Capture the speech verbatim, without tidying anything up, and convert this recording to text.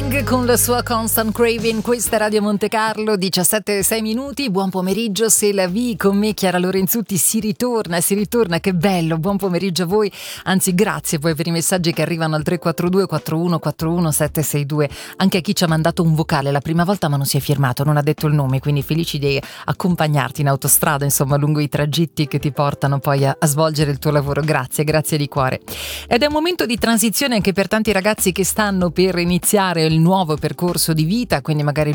Sting con la sua Constant Craving. Questa è Radio Monte Carlo, diciassette e sei minuti. Buon pomeriggio, se la vi con me Chiara Lorenzutti. Si ritorna, si ritorna, che bello. Buon pomeriggio a voi, anzi grazie poi per i messaggi che arrivano al tre quattro due quattro uno quattro uno sette sei due. Anche a chi ci ha mandato un vocale la prima volta ma non si è firmato, non ha detto il nome, quindi felici di accompagnarti in autostrada, insomma lungo i tragitti che ti portano poi a, a svolgere il tuo lavoro. Grazie, grazie di cuore. Ed è un momento di transizione anche per tanti ragazzi che stanno per iniziare il nuovo percorso di vita, quindi magari